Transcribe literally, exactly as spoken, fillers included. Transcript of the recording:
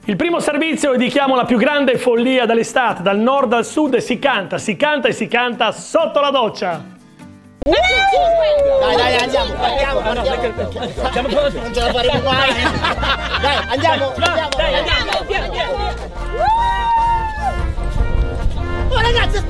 Il primo servizio dedichiamo la più grande follia dell'estate, dal nord al sud, e si canta, si canta e si canta sotto la doccia. Dai, dai, andiamo, andiamo, andiamo. Non ce la faremo mai. Dai, andiamo, andiamo. Dai, andiamo.